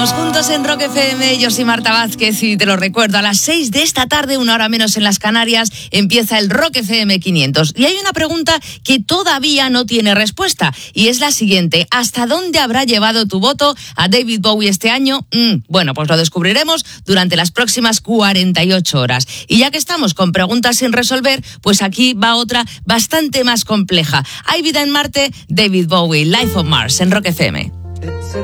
Seguimos juntos en Rock FM. Yo soy Marta Vázquez y te lo recuerdo, a las 6 de esta tarde, 1 hora menos en las Canarias, empieza el Rock FM 500. Y hay una pregunta que todavía no tiene respuesta y es la siguiente: ¿hasta dónde habrá llevado tu voto a David Bowie este año? Bueno, pues lo descubriremos durante las próximas 48 horas. Y ya que estamos con preguntas sin resolver, pues aquí va otra bastante más compleja. ¿Hay vida en Marte? David Bowie, Life on Mars, en Rock FM.